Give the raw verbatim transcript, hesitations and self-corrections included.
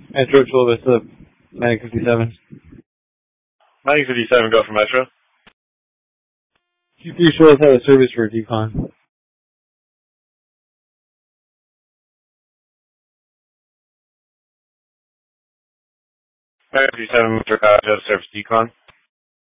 Metro Chula Vista, Medic fifty-seven. Medic fifty-seven, go for Metro. Q three shows have a service for decon. Medic fifty-seven, Metro, uh, just service decon.